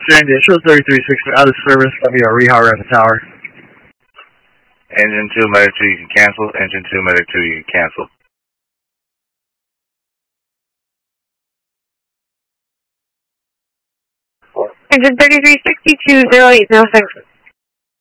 Sandy, it shows 3360 out of service. Let me reroute at the tower. Engine 2, Medic 2, you can cancel. Engine 2, Medic 2, you can cancel. Engine 3362 0806.